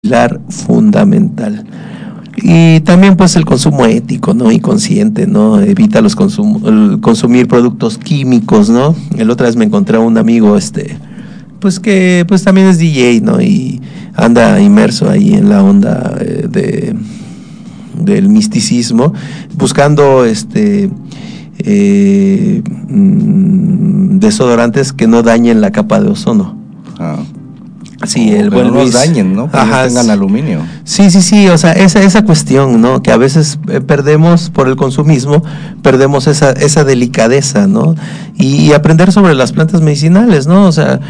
pilar fundamental. Y también pues el consumo ético, ¿no? Y consciente, ¿no? Evita consumir productos químicos, ¿no? El otra vez me encontré a un amigo, pues que pues también es DJ, ¿no? Y anda inmerso ahí en la onda del misticismo, buscando desodorantes que no dañen la capa de ozono. Sí, el buen Luis. No dañen, ¿no? Que no tengan aluminio. Sí, o sea, esa cuestión, ¿no? Que a veces perdemos por el consumismo, perdemos esa delicadeza, ¿no? Y aprender sobre las plantas medicinales, ¿no? O sea,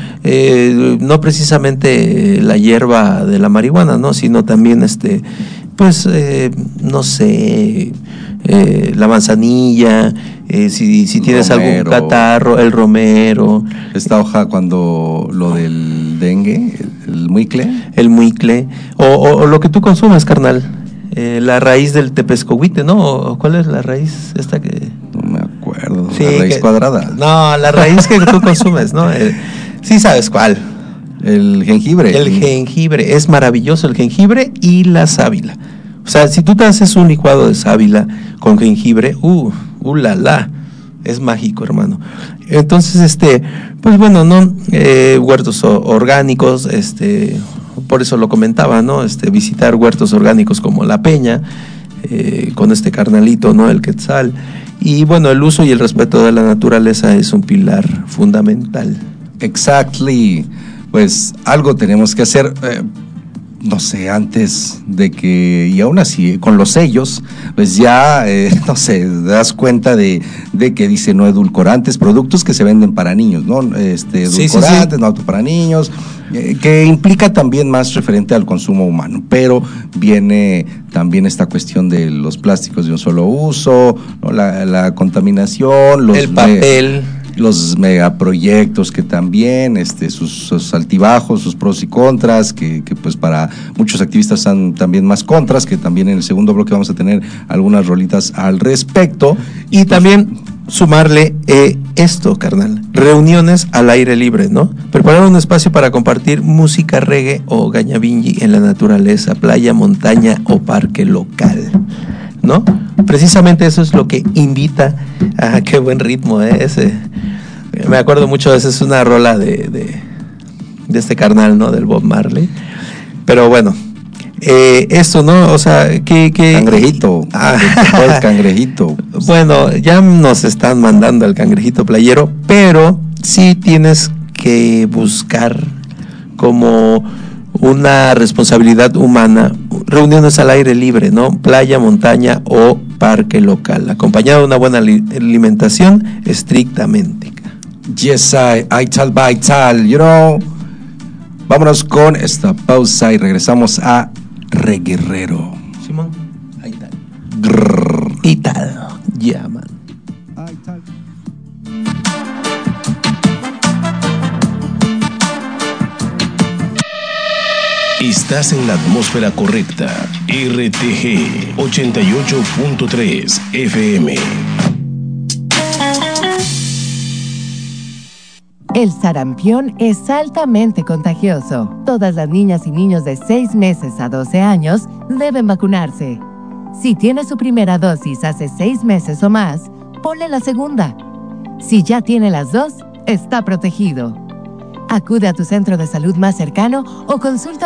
no precisamente la hierba de la marihuana, ¿no? Sino también, pues, no sé, la manzanilla, si tienes romero, algún catarro, el romero. Esta hoja cuando lo del dengue, el muicle. O lo que tú consumes, carnal, la raíz del tepescohuite, ¿no? ¿O cuál es la raíz esta que...? No me acuerdo, sí, la raíz cuadrada. No, la raíz que tú consumes, ¿no? Sí sabes cuál. El jengibre. El jengibre, es maravilloso el jengibre y la sábila. O sea, si tú te haces un licuado de sábila con jengibre, la la, es mágico, hermano. Entonces, pues bueno, ¿no? Huertos orgánicos, por eso lo comentaba, ¿no? Visitar huertos orgánicos como La Peña, con este carnalito, ¿no? El Quetzal. Y bueno, el uso y el respeto de la naturaleza es un pilar fundamental. Exactly. Pues algo tenemos que hacer. No sé, antes de que, y aún así, con los sellos, pues ya, no sé, te das cuenta de que dice no edulcorantes, productos que se venden para niños, ¿no? Edulcorantes, no apto para niños, que implica también más referente al consumo humano, pero viene también esta cuestión de los plásticos de un solo uso, ¿no? La contaminación, el papel. Los megaproyectos que también, sus altibajos, sus pros y contras, que pues para muchos activistas son también más contras, que también en el segundo bloque vamos a tener algunas rolitas al respecto. Y pues, también sumarle esto, carnal, reuniones al aire libre, ¿no? Preparar un espacio para compartir música reggae o gañabingi en la naturaleza, playa, montaña o parque local, ¿no? Precisamente eso es lo que invita a qué buen ritmo ese. Me acuerdo mucho, esa es una rola de este carnal, ¿no? Del Bob Marley. Pero bueno, esto, ¿no? O sea, Cangrejito. El cangrejito. Bueno, ya nos están mandando al cangrejito playero, pero sí tienes que buscar como una responsabilidad humana, reuniones al aire libre, ¿no? Playa, montaña o parque local, acompañado de una buena alimentación estrictamente. Yes, Aital Baital, you know. Vámonos con esta pausa y regresamos a Reguerrero. Simón, Aital. Ital, yeah, man. Aital. Estás en la atmósfera correcta. RTG 88.3 FM. El sarampión es altamente contagioso. Todas las niñas y niños de 6 meses a 12 años deben vacunarse. Si tiene su primera dosis hace 6 meses o más, ponle la segunda. Si ya tiene las dos, está protegido. Acude a tu centro de salud más cercano o consulta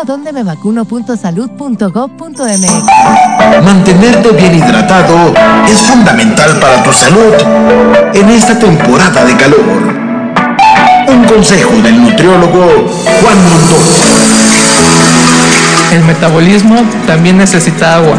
dondemevacuno.salud.gov.mx. Mantenerte bien hidratado es fundamental para tu salud en esta temporada de calor. Un consejo del nutriólogo Juan Montoya. El metabolismo también necesita agua.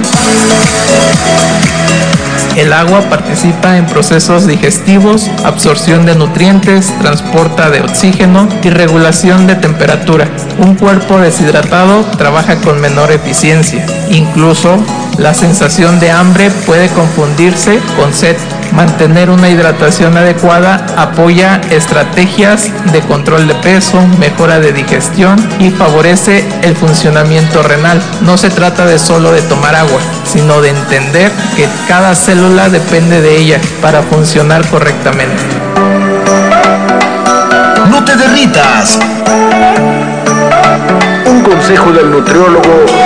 El agua participa en procesos digestivos, absorción de nutrientes, transporta de oxígeno y regulación de temperatura. Un cuerpo deshidratado trabaja con menor eficiencia. Incluso la sensación de hambre puede confundirse con sed. Mantener una hidratación adecuada apoya estrategias de control de peso, mejora de digestión y favorece el funcionamiento renal. No se trata de solo de tomar agua, sino de entender que cada célula depende de ella para funcionar correctamente. No te derritas. Un consejo del nutriólogo